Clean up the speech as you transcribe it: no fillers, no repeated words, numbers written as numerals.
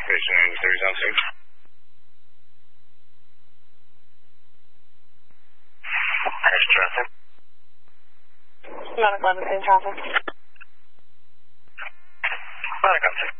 Station 93 on 6. There's traffic. Not 11 in traffic. Not 6.